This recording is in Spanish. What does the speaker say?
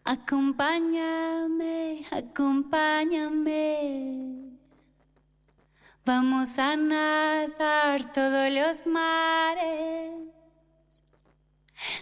Acompáñame, acompáñame. Vamos a nadar todos los mares.